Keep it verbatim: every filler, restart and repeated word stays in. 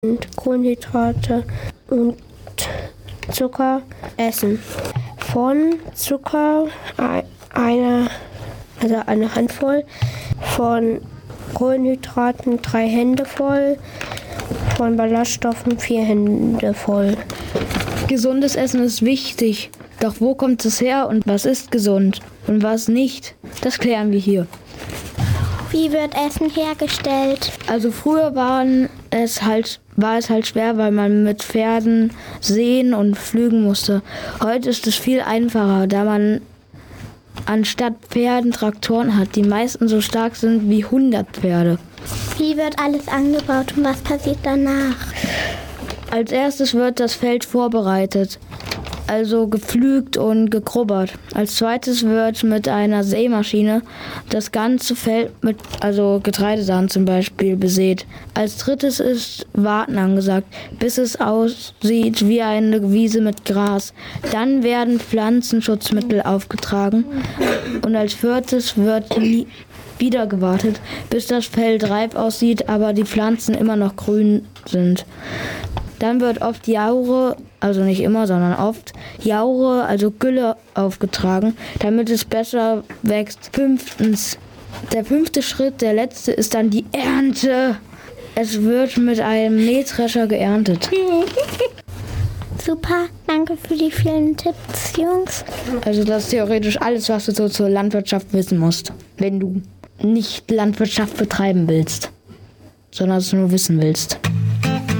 und Kohlenhydrate und Zucker essen. Von Zucker eine, also eine Handvoll, von Kohlenhydraten drei Hände voll, von Ballaststoffen vier Hände voll. Gesundes Essen ist wichtig. Doch wo kommt es her und was ist gesund und was nicht? Das klären wir hier. Wie wird Essen hergestellt? Also früher waren es halt, war es halt schwer, weil man mit Pferden säen und pflügen musste. Heute ist es viel einfacher, da man anstatt Pferden Traktoren hat, die meisten so stark sind wie hundert Pferde. Wie wird alles angebaut und was passiert danach? Als erstes wird das Feld vorbereitet, also gepflügt und gegrubbert. Als zweites wird mit einer Sämaschine das ganze Feld mit, also Getreidesamen zum Beispiel, besät. Als drittes ist Warten angesagt, bis es aussieht wie eine Wiese mit Gras. Dann werden Pflanzenschutzmittel aufgetragen und als viertes wird nie wieder gewartet, bis das Feld reif aussieht, aber die Pflanzen immer noch grün sind. Dann wird oft Jaure, also nicht immer, sondern oft, Jaure, also Gülle aufgetragen, damit es besser wächst. Fünftens, der fünfte Schritt, der letzte, ist dann die Ernte. Es wird mit einem Mähdrescher geerntet. Super, danke für die vielen Tipps, Jungs. Also das ist theoretisch alles, was du so zur Landwirtschaft wissen musst, wenn du nicht Landwirtschaft betreiben willst, sondern es nur wissen willst.